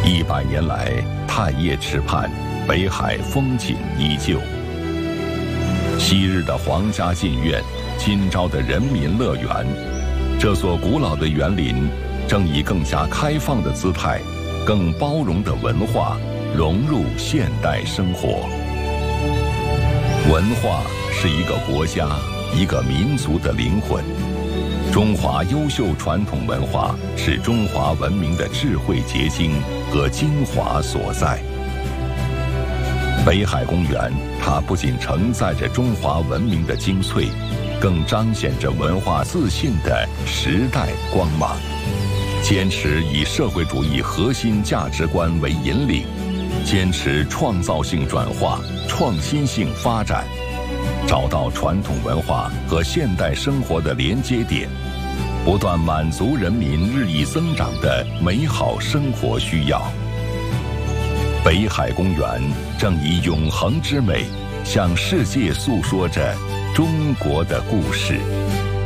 100年来，太液池畔，北海风景依旧。昔日的皇家禁苑，今朝的人民乐园，这所古老的园林，正以更加开放的姿态，更包容的文化，融入现代生活。文化是一个国家、一个民族的灵魂。中华优秀传统文化是中华文明的智慧结晶和精华所在。北海公园，它不仅承载着中华文明的精粹，更彰显着文化自信的时代光芒。坚持以社会主义核心价值观为引领，坚持创造性转化、创新性发展，找到传统文化和现代生活的连接点，不断满足人民日益增长的美好生活需要。北海公园正以永恒之美，向世界诉说着中国的故事。